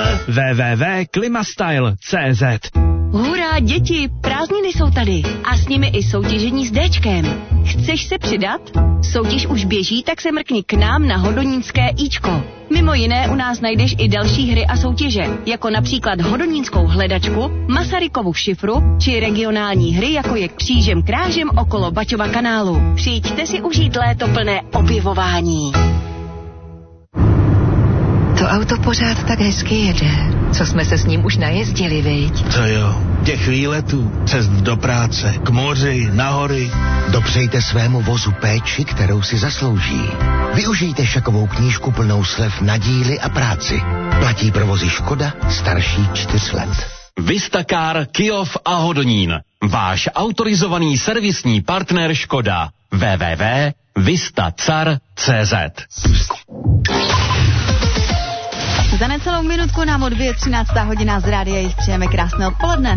www.klimastyle.cz. Hurá, děti, prázdniny jsou tady a s nimi i soutěžení s Dčkem. Chceš se přidat? Soutěž už běží, tak se mrkni k nám na hodonínské Ičko. Mimo jiné u nás najdeš i další hry a soutěže, jako například hodonínskou hledačku, Masarykovu šifru, či regionální hry, jako je Křížem krážem okolo Baťova kanálu. Přijďte si užít léto plné objevování. To auto pořád tak hezky jede. Co jsme se s ním už najezdili, viď? To jo, těch výletů, cest do práce, k moři, na hory. Dopřejte svému vozu péči, kterou si zaslouží. Využijte Šakovou knížku plnou slev na díly a práci. Platí provozy Škoda starší 4 let. Vistacar, Kyjov a Hodonín. Váš autorizovaný servisní partner Škoda. www.vistacar.cz. Za necelou minutku nám odbije 13. hodina z rádia, jich přejeme krásné odpoledne.